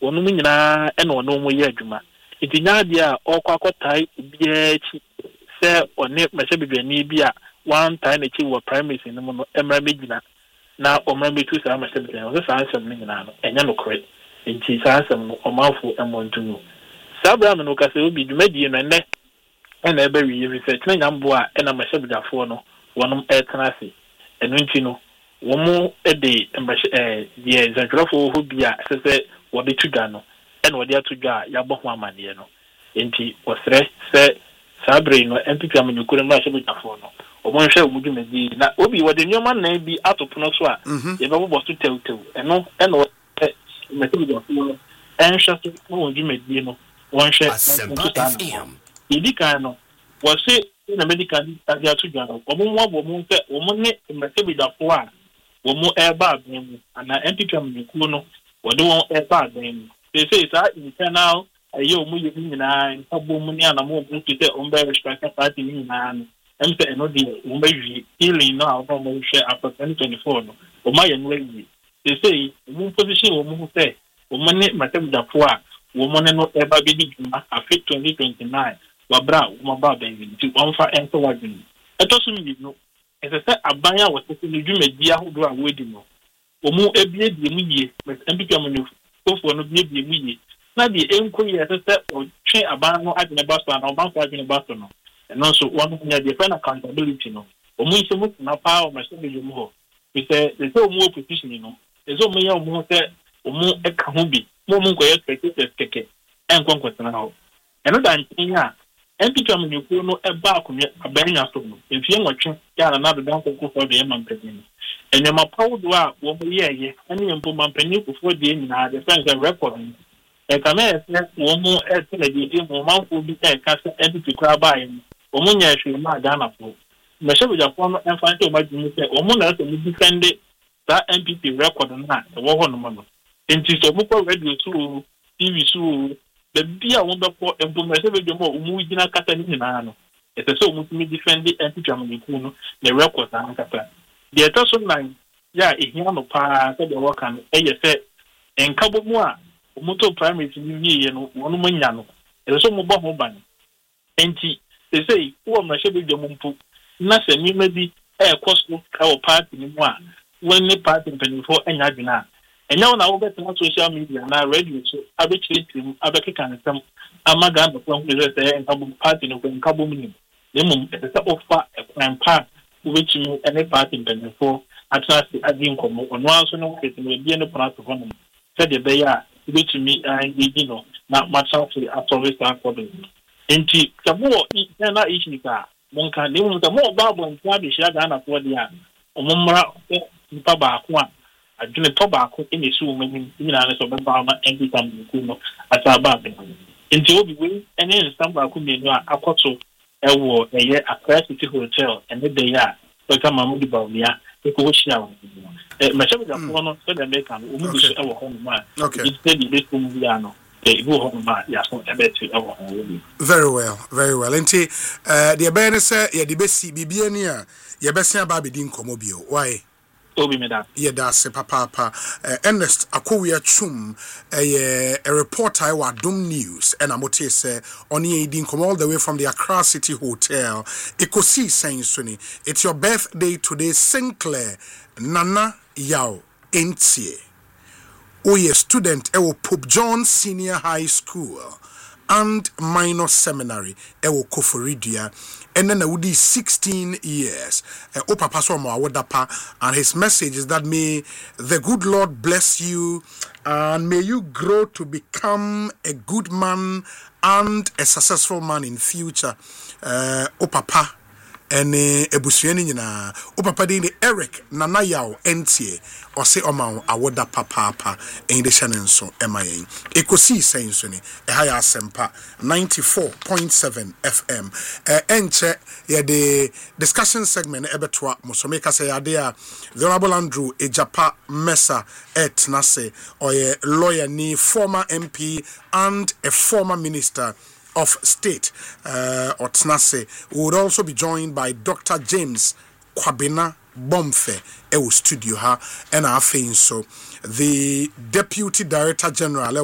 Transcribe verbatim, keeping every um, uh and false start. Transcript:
onu mu nyina e na onu mu ye adwuma enti nyaade a okwa akotai bia chi se one mese bibani bi a one time chi wo primaries no no emra megina na omra metu sa mese bibani o sa ansem ni nyina no enya no kore enti sa ansem no omanfo emontu sabra me no ka se obi dwumadi no ne ena ebe wi research na nyambo a ena mese bidafo no wonom etenase enu nti no womo ede mbahye eh die zankrafo ho bia sese wode tudwa no ena wode atudwa ya bo ho amane no enti osre se sabre no empika amanyukure mbahye bidafo no omo hwe omudwumadi na obi wode nyoma na bi atopono so a ye bebo bo so tewtew eno ena mese bidafo no enhwe so omudwumadi no wonhwe idika no wose na medical study atudwa no omo mo abo mo nse omo ne mese bidafo a womo eba aben ana empika amanyukure no wode won eba aben they say sa internal ayo omo ye nyina ntabo mu ni ana mo bo tete omba respect party ni nyina no emse eno de omba wi healing no a omo hwe after twenty twenty-four no oma ye no wi they say omo position omo say omo ne mese bidafo a womo ne no eba bi di dwuma afi twenty twenty-nine wabra omo ba ben ti onfa ento wadwin eto so mi no esese abanya wotete no dwumadi ahodo a wedi no omo ebie die mu yie empika amanyukure kofo no bie bie mu yie na de enko ye esese o twe aban no adene baso na oban ko adene baso no eno so one nya de friend accountability no omo ise mu na pa o ma se be mu ho ise de so omo opposition no ezo omo ya omo se omo eka ho bi mo mo ko ye spectators keke enko nkwetena ho eno da ntenya empika amanyukure no eba akonya abanya so no efie nwotwe ya na na do dan kokofo de yema mpeni enyama pawdo a wo mo yeye ene mpo mampani kokofo de nyina de friends record e kama e wo mo e tele de mo manfo bi e ka se empika kra ba yin wo mo nya hwe ma Ghana fo me shebe Japan no enfante o ma dwumi se wo mo na so mi defend that M P P record na e wo ho no mo no enti so mo ko radio so T V so the bia won be ko empo me shebe dwuma o mu gina kata ni nyina no e se so mo mi defend M P P amaniku no the record na kata the toso nine ya ehia no pa se de work an e ye se enkabo mu a omoto primary ni ye no wono manya no e so mo bo ho ban enti they say wo ma shebe dwuma mpo na se mi ma bi e kosto ka o party ni mu a when the party penifo enya dwuna enya na wo beto social media na radio so abechire tim abekeka nsam amaga no ko ho se enkabo party no ko enkabo mu ni nemum e se offer e kwan pa ubechimi ene party penifo atrasi adi nkomo ono anso no kwetime bia no prato hono se de be ya ubechimi engage no na matrafi atove sta problem enti tabo na ishika monka nemu tabo babo ntia be shia Ghana for dia omomra nipa ba ko a adwene to ba ko ene su wo mani nyina na so be ba ma enti tam ku no ataba be enti obi we ene nsam ba ko menu a akoto ewo eye Accra City Hotel ene de ya so kama mu di ba olia ko wo shia wo eh ma shebe da ko no so da make am o mu bi so ewo ho ma it say di best mu ya no eh go ho ma ya so e be to ewo ho very well very well enti eh the be ne say ye di be si bibia ni a ye be sia ba be di nkomo bio why obi me da ye da se papa papa uh, Ernest Akowia Chum a, a reporter wa Dom News and amote say on ye din come all the way from the Accra City Hotel ikosi saying suni it's your birthday today Sinclair Nana Yao Entie oye student ewo Pope John Senior High School and Minor Seminary ewo Koforidua and then I would be sixteen years. Uh, Papa and his message is that may the good Lord bless you and may you grow to become a good man and a successful man in future. Uh, Papa and ebusuani nyina Papa de Eric Nana Yao Entie or say Oma awoda papa pa in the channel so emayen ekosi saying so ni e higher sempa ninety-four point seven F M eh enche ye the discussion segment ebetwa musomeka say ade a the Honorable Andrew Ejapa Mesa et nase or a lawyer ni former M P and a former minister of state uh Otnase would also be joined by Doctor James Kwabena Bomfe ewo studio ha and our so the Deputy Director General